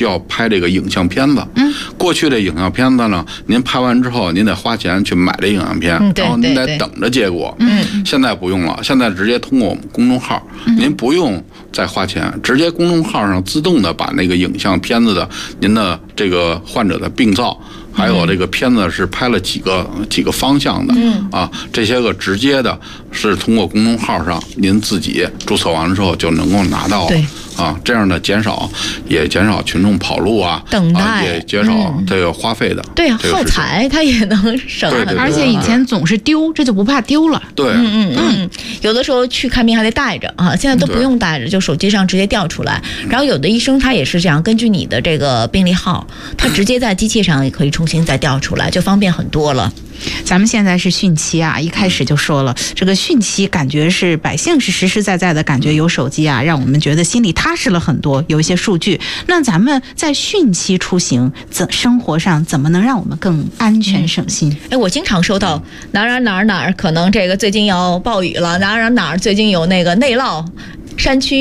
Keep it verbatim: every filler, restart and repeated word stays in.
需要拍这个影像片子。嗯，过去的影像片子呢，您拍完之后，您得花钱去买这影像片， 嗯、 然后您得等着结果。嗯，现在不用了，现在直接通过我们公众号，嗯、您不用再花钱，直接公众号上自动的把那个影像片子的您的这个患者的病灶。还有这个片子是拍了几个几个方向的，嗯啊，这些个直接的是通过公众号上您自己注册完了之后就能够拿到， 对啊，这样的减少也减少群众跑路啊， 等待、 啊、也减少这个花费的， 嗯、对啊，耗材它也能省很多， 而且以前总是丢，这就不怕丢了。 对， 嗯嗯嗯，有的时候去看病还得带着啊，现在都不用带着，就手机上直接调出来。然后有的医生他也是这样，根据你的这个病历号，他直接在机器上也可以重新再调出来，就方便很多了。 咱们现在是汛期啊，一开始就说了，这个汛期感觉是百姓是实实在在的感觉有手机啊，让我们觉得心里踏实了很多，有一些数据。那咱们在汛期出行，怎生活上怎么能让我们更安全省心？ 哎、嗯，我经常收到哪儿哪儿哪儿可能这个最近要暴雨了，哪儿哪儿哪儿最近有那个内涝山区。